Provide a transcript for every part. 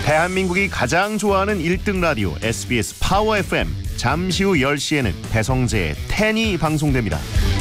대한민국이 가장 좋아하는 1등 라디오 SBS 파워 FM. 잠시 후 10시에는 배성재의 10이 방송됩니다.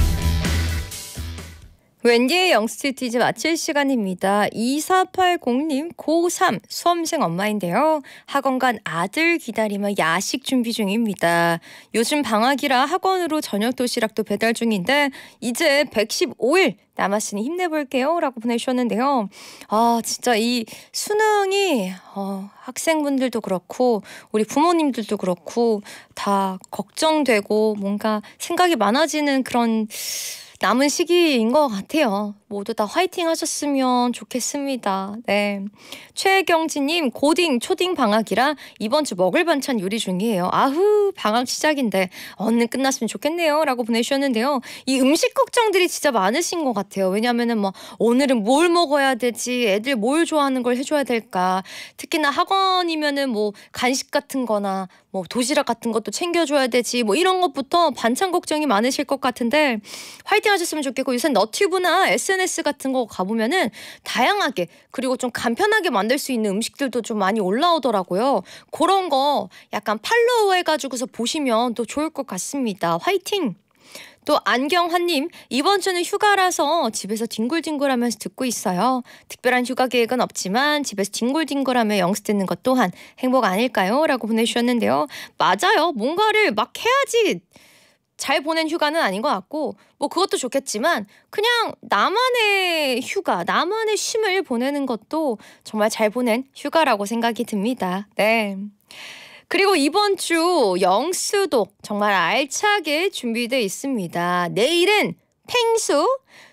웬디의 영스트리트 이제 마칠 시간입니다. 2480님 고3 수험생 엄마인데요. 학원 간 아들 기다리며 야식 준비 중입니다. 요즘 방학이라 학원으로 저녁 도시락도 배달 중인데 이제 115일 남았으니 힘내볼게요 라고 보내주셨는데요. 아 진짜 이 수능이 학생분들도 그렇고 우리 부모님들도 그렇고 다 걱정되고 뭔가 생각이 많아지는 그런 남은 시기인 것 같아요. 모두 다 화이팅 하셨으면 좋겠습니다. 네. 최경진님 고딩 초딩 방학이라 이번 주 먹을 반찬 요리 중이에요. 아후 방학 시작인데 얼른 끝났으면 좋겠네요 라고 보내주셨는데요. 이 음식 걱정들이 진짜 많으신 것 같아요. 왜냐하면은 뭐 오늘은 뭘 먹어야 되지, 애들 뭘 좋아하는 걸 해줘야 될까, 특히나 학원이면은 뭐 간식 같은 거나 뭐 도시락 같은 것도 챙겨줘야 되지, 뭐 이런 것부터 반찬 걱정이 많으실 것 같은데 화이팅 하셨으면 좋겠고, 요새 너튜브나 SNS 같은 거 가보면은 다양하게 그리고 좀 간편하게 만들 수 있는 음식들도 좀 많이 올라오더라고요. 그런 거 약간 팔로우 해가지고서 보시면 또 좋을 것 같습니다. 화이팅! 또 안경환님 이번 주는 휴가라서 집에서 뒹굴뒹굴하면서 듣고 있어요. 특별한 휴가 계획은 없지만 집에서 뒹굴뒹굴하며 영수 듣는 것 또한 행복 아닐까요? 라고 보내주셨는데요. 맞아요. 뭔가를 막 해야지 잘 보낸 휴가는 아닌 것 같고 뭐 그것도 좋겠지만 그냥 나만의 휴가, 나만의 쉼을 보내는 것도 정말 잘 보낸 휴가라고 생각이 듭니다. 네. 그리고 이번 주 영수도 정말 알차게 준비되어 있습니다. 내일은 팽수,